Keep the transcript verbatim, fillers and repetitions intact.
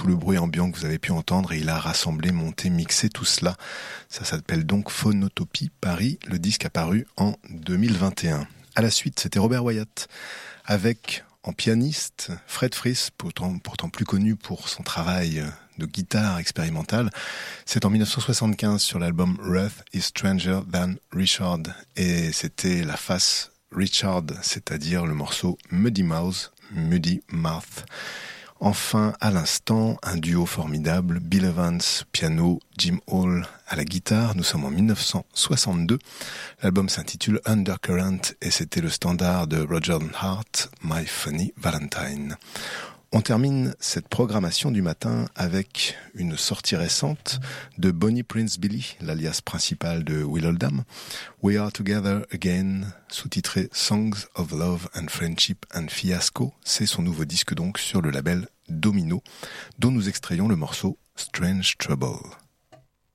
tout le bruit ambiant que vous avez pu entendre et il a rassemblé, monté, mixé tout cela. Ça s'appelle donc Phonotopie Paris, le disque apparu en deux mille vingt et un. À la suite, c'était Robert Wyatt avec en pianiste Fred Frith, pourtant, pourtant plus connu pour son travail de guitare expérimentale. C'est en dix-neuf cent soixante-quinze sur l'album Ruth is Stranger Than Richard et c'était la face Richard, c'est-à-dire le morceau Muddy Mouth, Muddy Mouth. Enfin, à l'instant, un duo formidable, Bill Evans, piano, Jim Hall à la guitare. Nous sommes en dix-neuf cent soixante-deux. L'album s'intitule Undercurrent et c'était le standard de Roger Hart, My Funny Valentine. On termine cette programmation du matin avec une sortie récente de Bonnie Prince Billy, l'alias principal de Will Oldham. We Are Together Again, sous-titré Songs of Love and Friendship and Fiasco. C'est son nouveau disque donc sur le label Domino, dont nous extrayons le morceau Strange Trouble.